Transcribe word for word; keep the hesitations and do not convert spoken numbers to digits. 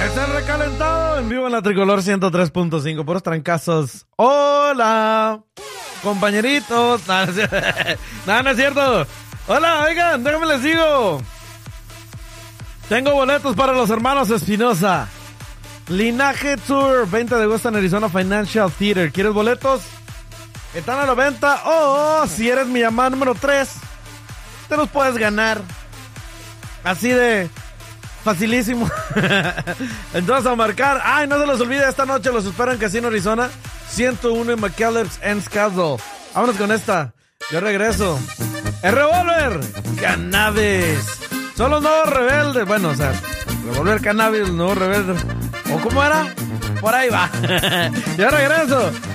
Es el recalentado en vivo en la Tricolor ciento tres punto cinco. Puros trancazos. Hola, compañeritos. No, no, es cierto. No, no es cierto. Hola, oigan, déjame les digo. Tengo boletos para los hermanos Espinosa. Linaje Tour, veinte de agosto en Arizona Financial Theater. ¿Quieres boletos? Están a la venta. Oh, oh, si eres mi llamada número tres, te los puedes ganar. Así de facilísimo. Entonces a marcar. Ay, no se los olvide, esta noche los espero en Casino Arizona ciento uno en McAllips and Scottsdale. Vámonos con esta. Yo regreso. El revólver Cannabis. Son los nuevos rebeldes. Bueno, o sea, Revolver Cannabis, los nuevos rebeldes. ¿O cómo era? Por ahí va. Yo regreso.